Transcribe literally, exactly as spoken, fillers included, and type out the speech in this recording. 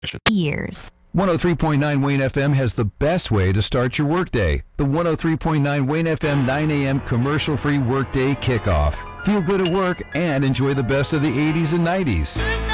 Years. one oh three point nine Wayne F M has the best way to start your workday. The one oh three point nine Wayne F M nine a.m. commercial-free workday kickoff. Feel good at work and enjoy the best of the eighties and nineties.